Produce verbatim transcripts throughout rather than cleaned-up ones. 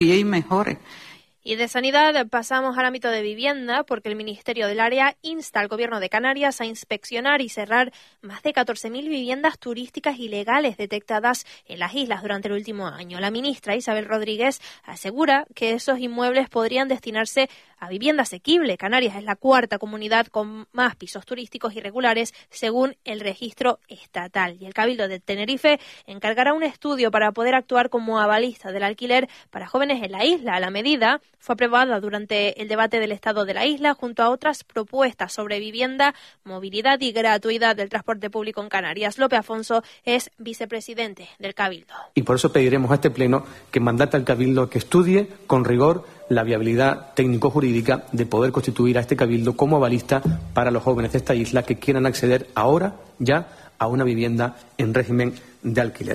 y mejores. Y de sanidad pasamos al ámbito de vivienda, porque el Ministerio del Área insta al Gobierno de Canarias a inspeccionar y cerrar más de catorce mil viviendas turísticas ilegales detectadas en las islas durante el último año. La ministra Isabel Rodríguez asegura que esos inmuebles podrían destinarse a vivienda asequible. Canarias es la cuarta comunidad con más pisos turísticos irregulares según el registro estatal. Y el Cabildo de Tenerife encargará un estudio para poder actuar como avalista del alquiler para jóvenes en la isla. La medida fue aprobada durante el debate del Estado de la isla junto a otras propuestas sobre vivienda, movilidad y gratuidad del transporte público en Canarias. López Afonso es vicepresidente del Cabildo. Y por eso pediremos a este Pleno que mandate al Cabildo que estudie con rigor la viabilidad técnico-jurídica de poder constituir a este Cabildo como avalista para los jóvenes de esta isla que quieran acceder ahora ya a una vivienda en régimen de alquiler.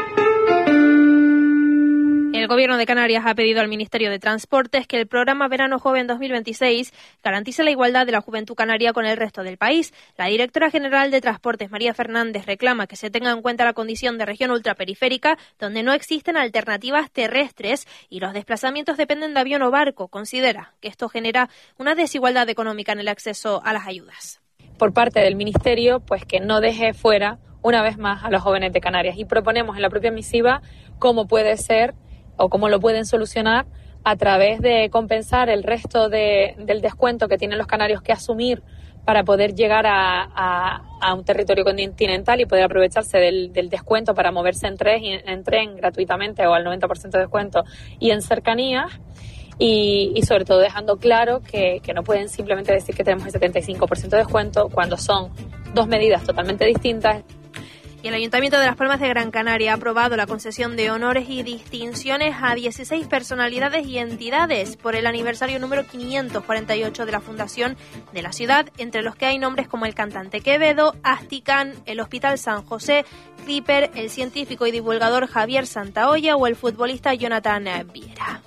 El Gobierno de Canarias ha pedido al Ministerio de Transportes que el programa Verano Joven dos mil veintiséis garantice la igualdad de la juventud canaria con el resto del país. La directora general de Transportes, María Fernández, reclama que se tenga en cuenta la condición de región ultraperiférica, donde no existen alternativas terrestres y los desplazamientos dependen de avión o barco. Considera que esto genera una desigualdad económica en el acceso a las ayudas. Por parte del Ministerio, pues que no deje fuera una vez más a los jóvenes de Canarias, y proponemos en la propia misiva cómo puede ser o cómo lo pueden solucionar a través de compensar el resto de, del descuento que tienen los canarios que asumir para poder llegar a, a, a un territorio continental y poder aprovecharse del, del descuento para moverse en tren, en tren gratuitamente o al noventa por ciento de descuento y en cercanías. Y, y sobre todo dejando claro que, que no pueden simplemente decir que tenemos el setenta y cinco por ciento de descuento cuando son dos medidas totalmente distintas. Y el Ayuntamiento de Las Palmas de Gran Canaria ha aprobado la concesión de honores y distinciones a dieciséis personalidades y entidades por el aniversario número quinientos cuarenta y ocho de la fundación de la ciudad, entre los que hay nombres como el cantante Quevedo, Asticán, el Hospital San José, Clipper, el científico y divulgador Javier Santaolla o el futbolista Jonathan Viera.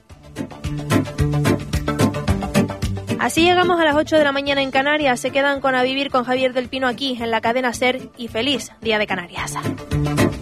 Así llegamos a las ocho de la mañana en Canarias. Se quedan con A Vivir con Javier del Pino aquí en la cadena SER y feliz Día de Canarias.